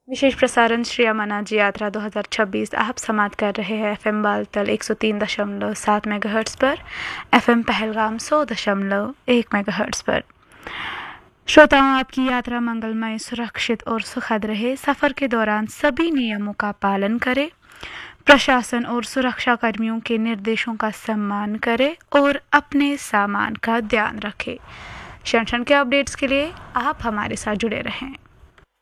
विशेष प्रसारण श्री अमरनाथ जी यात्रा 2026 आप समाप्त कर रहे हैं FM बालतल 103.7 मेगाहर्ट्ज़ पर, FM पहलगाम 100.1 मेगाहर्ट्ज़ पर। श्रोताओं, आपकी यात्रा मंगलमय, सुरक्षित और सुखद रहे। सफ़र के दौरान सभी नियमों का पालन करें, प्रशासन और सुरक्षा कर्मियों के निर्देशों का सम्मान करें और अपने सामान का ध्यान रखें। क्षण क्षण के अपडेट्स के लिए आप हमारे साथ जुड़े रहें।